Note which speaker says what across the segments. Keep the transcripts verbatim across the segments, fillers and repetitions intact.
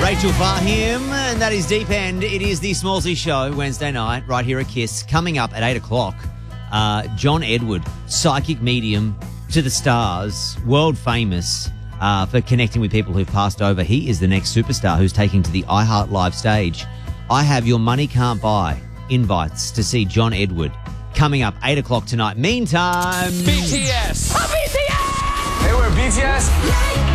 Speaker 1: Rachel Fahim, and that is Deep End. It is the Smallsy Show, Wednesday night, right here at Kiss. Coming up at eight o'clock, uh, John Edward, psychic medium to the stars, world famous uh, for connecting with people who've passed over. He is the next superstar who's taking to the iHeart Live stage. I have your money can't buy invites to see John Edward coming up eight o'clock tonight. Meantime,
Speaker 2: B T S.
Speaker 3: Oh, B T S!
Speaker 2: Hey, we're B T S.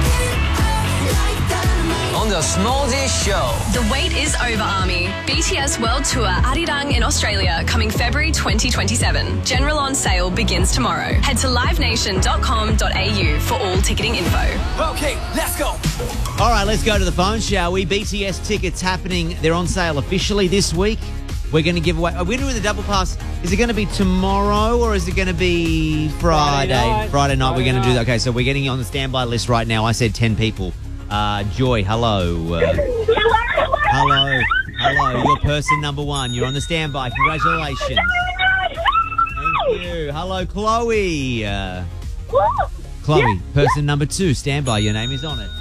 Speaker 2: On the Smallsy Show.
Speaker 4: The wait is over, Army. B T S World Tour Arirang in Australia coming February twenty twenty-seven. General on sale begins tomorrow. Head to live nation dot com dot a u for all ticketing info.
Speaker 3: Okay, let's go.
Speaker 1: all right, let's go to the phone, shall we? B T S tickets happening. They're on sale officially this week. We're going to give away... Are we doing the double pass? Is it going to be tomorrow or is it going to be Friday?
Speaker 5: Friday night.
Speaker 1: Friday night, we're
Speaker 5: Friday
Speaker 1: going to do that.
Speaker 5: night.
Speaker 1: Okay, so we're getting on the standby list right now. I said ten people. Uh, Joy, hello. Uh, hello. Hello. You're person number one. You're on the standby. Congratulations. Thank you. Hello, Chloe. Uh, Chloe, person number two. Standby. Your name is on it.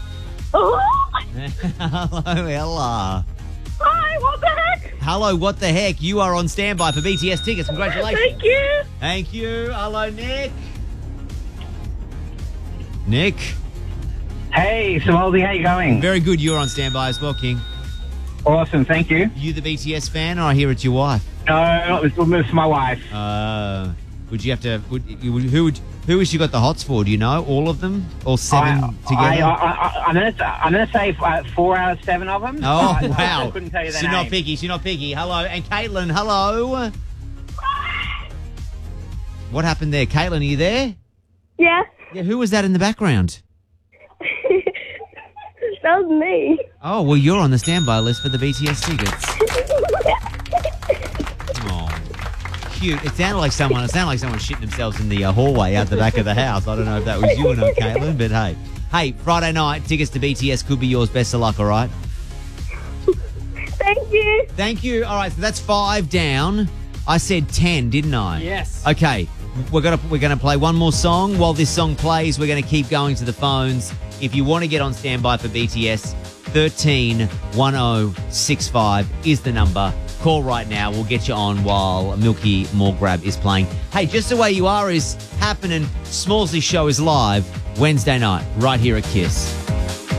Speaker 1: Hello, Ella.
Speaker 6: Hi, what the heck?
Speaker 1: Hello, what the heck? You are on standby for B T S tickets. Congratulations.
Speaker 6: Thank you.
Speaker 1: Thank you. Hello, Nick. Nick.
Speaker 7: Hey, Smallsy, how you going?
Speaker 1: Very good. You're on standby as well, King.
Speaker 7: Awesome, thank you.
Speaker 1: You the B T S fan, or I hear it's your wife?
Speaker 7: No, it was, it was my wife.
Speaker 1: Uh, would you have to? Would you? Who would? Who has she got the hots for? Do you know all of them? All seven
Speaker 7: I,
Speaker 1: together?
Speaker 7: I, I, I, I'm gonna, I'm gonna say uh, four out of seven of them.
Speaker 1: oh
Speaker 7: I,
Speaker 1: wow!
Speaker 7: I couldn't tell you their
Speaker 1: She's not
Speaker 7: name.
Speaker 1: picky. She's not picky. Hello, and Caitlin. Hello. What happened there, Caitlin? Are you there?
Speaker 6: Yeah,
Speaker 1: Yeah. Who was that in the background?
Speaker 6: that was me.
Speaker 1: Oh well, you're on the standby list for the B T S tickets. Oh, cute. It sounded like someone. It sounded like someone shitting themselves in the uh, hallway out the back of the house. I don't know if that was you or not, Caitlin, but hey, hey, Friday night tickets to B T S could be yours. Best of luck. All right.
Speaker 6: Thank you.
Speaker 1: Thank you. All right, so that's five down. I said ten, didn't I?
Speaker 5: Yes.
Speaker 1: Okay, we're gonna we're gonna play one more song. While this song plays, we're gonna keep going to the phones. If you want to get on standby for B T S, thirteen one oh six five is the number. Call right now. We'll get you on while Milky More Grab is playing. Hey, Just the Way You Are is happening. Smallsy Show is live Wednesday night right here at Kiss.